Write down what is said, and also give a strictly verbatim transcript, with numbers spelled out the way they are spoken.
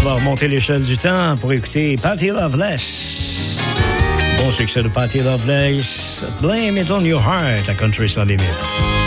va remonter l'échelle du temps pour écouter Patti Loveless. Bon succès de Patti Loveless. Blame it on your heart, à Country sans limite.